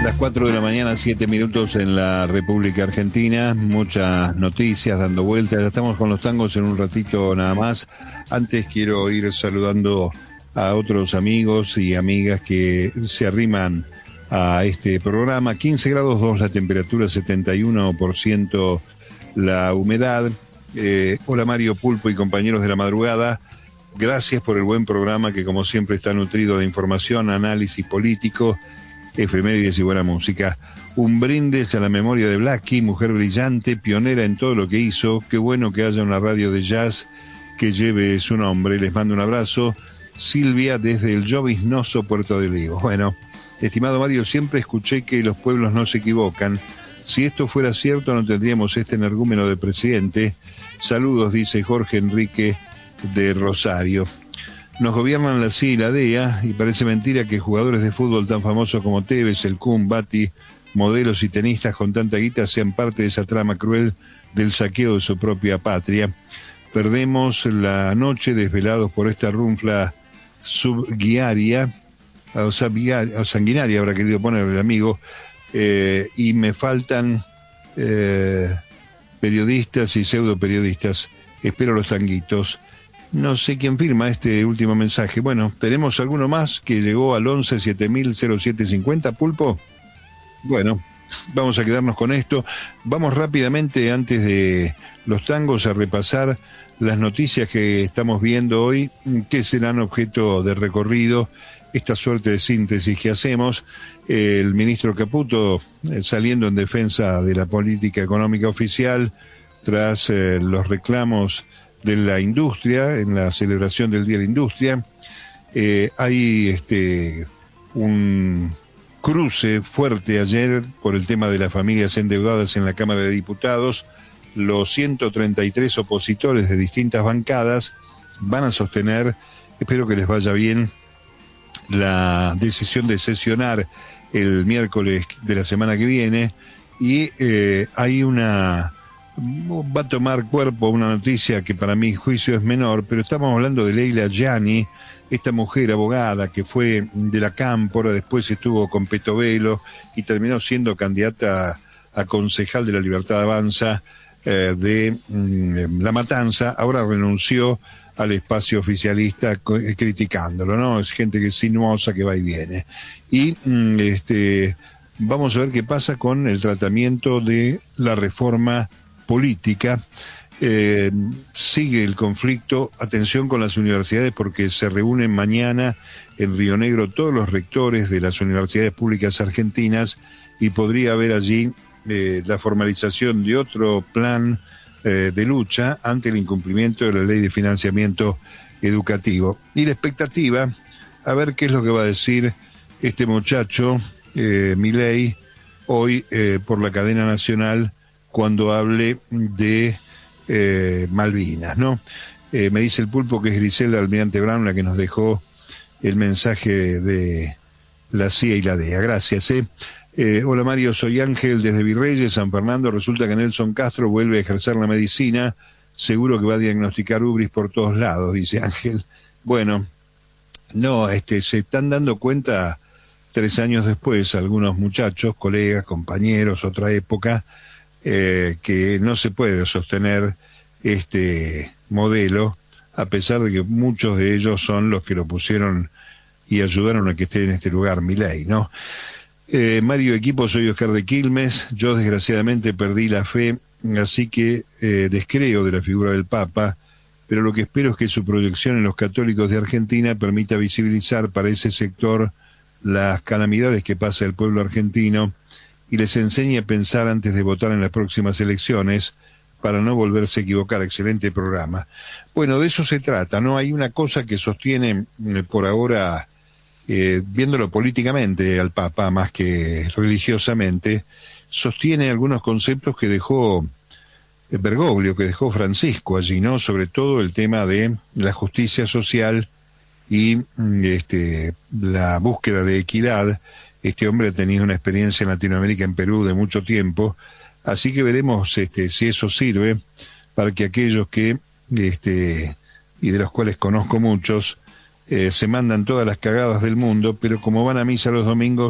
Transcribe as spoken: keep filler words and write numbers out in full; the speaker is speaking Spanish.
Las cuatro de la mañana, siete minutos en la República Argentina, muchas noticias dando vueltas, ya estamos con los tangos en un ratito nada más. Antes quiero ir saludando a otros amigos y amigas que se arriman a este programa. quince grados dos la temperatura, setenta y uno por ciento la humedad. Eh, hola Mario Pulpo y compañeros de la madrugada, gracias por el buen programa que como siempre está nutrido de información, análisis político, efemérides y buena música. Un brindis a la memoria de Blackie, mujer brillante, pionera en todo lo que hizo. Qué bueno que haya una radio de jazz que lleve su nombre. Les mando un abrazo. Silvia desde el lloviznoso Puerto de Olivos. Bueno, estimado Mario, siempre escuché que los pueblos no se equivocan. Si esto fuera cierto no tendríamos este energúmeno de presidente. Saludos, dice Jorge Enrique de Rosario. Nos gobiernan la C I A y la D E A y parece mentira que jugadores de fútbol tan famosos como Tevez, el Kun, Bati, modelos y tenistas con tanta guita sean parte de esa trama cruel del saqueo de su propia patria. Perdemos la noche desvelados por esta runfla subguiaria, o, o sanguinaria habrá querido poner el amigo, eh, y me faltan eh, periodistas y pseudo periodistas. Espero los tanguitos. No sé quién firma este último mensaje. Bueno, tenemos alguno más que llegó al once siete mil cero siete cincuenta, Pulpo. Bueno, vamos a quedarnos con esto. Vamos rápidamente, antes de los tangos, a repasar las noticias que estamos viendo hoy, que serán objeto de recorrido, esta suerte de síntesis que hacemos. El ministro Caputo eh, saliendo en defensa de la política económica oficial tras eh, los reclamos de la industria, en la celebración del Día de la Industria. Eh, hay este un cruce fuerte ayer por el tema de las familias endeudadas en la Cámara de Diputados. Los ciento treinta y tres opositores de distintas bancadas van a sostener, espero que les vaya bien, la decisión de sesionar el miércoles de la semana que viene, y eh, hay una... va a tomar cuerpo una noticia que para mi juicio es menor, pero estamos hablando de Leila Gianni, esta mujer abogada que fue de la Cámpora, después estuvo con Petovelo y terminó siendo candidata a concejal de la Libertad Avanza eh, de mm, La Matanza. Ahora renunció al espacio oficialista criticándolo, ¿no? Es gente que es sinuosa, que va y viene. Y mm, este vamos a ver qué pasa con el tratamiento de la reforma política. Eh, sigue el conflicto. Atención con las universidades, porque se reúnen mañana en Río Negro todos los rectores de las universidades públicas argentinas y podría haber allí eh, la formalización de otro plan eh, de lucha ante el incumplimiento de la ley de financiamiento educativo. Y la expectativa, a ver qué es lo que va a decir este muchacho, eh, Milei, hoy eh, por la cadena nacional, cuando hable de eh, Malvinas, ¿no? Eh, me dice el Pulpo que es Griselda Almirante Brown la que nos dejó el mensaje de la C I A y la D E A. Gracias, ¿eh? Eh, hola Mario, soy Ángel desde Virreyes, San Fernando. Resulta que Nelson Castro vuelve a ejercer la medicina. Seguro que va a diagnosticar ubris por todos lados, dice Ángel. Bueno, no, este, se están dando cuenta tres años después algunos muchachos, colegas, compañeros, otra época, Eh, que no se puede sostener este modelo, a pesar de que muchos de ellos son los que lo pusieron y ayudaron a que esté en este lugar, Milei, ¿no? Eh, Mario Equipo, soy Oscar de Quilmes. Yo desgraciadamente perdí la fe, así que eh, descreo de la figura del Papa, pero lo que espero es que su proyección en los católicos de Argentina permita visibilizar para ese sector las calamidades que pasa el pueblo argentino y les enseñe a pensar antes de votar en las próximas elecciones para no volverse a equivocar. Excelente programa. Bueno, de eso se trata, ¿no? Hay una cosa que sostiene eh, por ahora, eh, viéndolo políticamente al Papa más que religiosamente, sostiene algunos conceptos que dejó eh, Bergoglio, que dejó Francisco allí, ¿no? Sobre todo el tema de la justicia social y este, la búsqueda de equidad. Este hombre ha tenido una experiencia en Latinoamérica, en Perú, de mucho tiempo, así que veremos este, si eso sirve para que aquellos que, este, y de los cuales conozco muchos, eh, se mandan todas las cagadas del mundo, pero como van a misa los domingos,